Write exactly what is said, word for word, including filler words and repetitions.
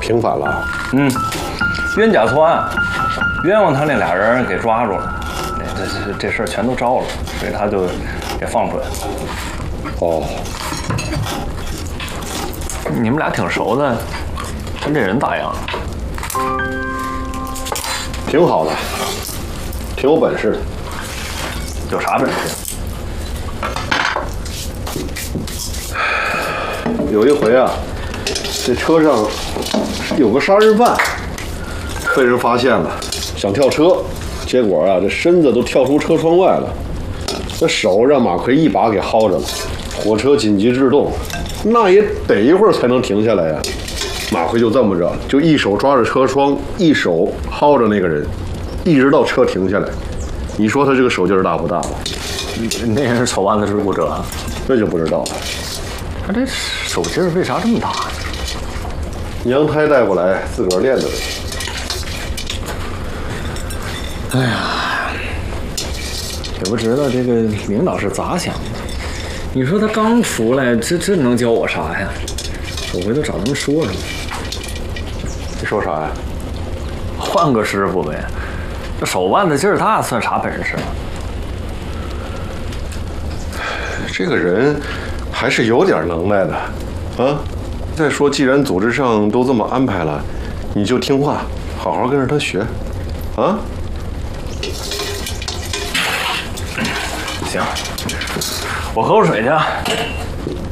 平反了。 嗯，冤假错案，冤枉他那俩人给抓住了，这这这事儿全都招了，所以他就给放出来了。 哦， 你们俩挺熟的，跟这人咋样？ 挺好的，挺有本事的。 有啥本事？ 有一回啊，这车上有个杀人犯，被人发现了，想跳车，结果啊，这身子都跳出车窗外了，这手让马奎一把给薅着了。火车紧急制动，那也得一会儿才能停下来呀、啊。马奎就这么着，就一手抓着车窗，一手薅着那个人，一直到车停下来。你说他这个手劲儿大不大吧？ 那人手腕子是骨折， 这就不知道了。 他这手劲儿为啥这么大呢？ 娘胎带过来，自个儿练的呗。 哎呀，也不知道这个领导是咋想的。你说他刚出来，这这能教我啥呀？我回头找他们说说。 你说啥呀？ 换个师傅呗。这手腕子劲儿大算啥本事啊？ 这个人还是有点能耐的，啊！再说，既然组织上都这么安排了，你就听话，好好跟着他学，啊！ 行，我喝口水去。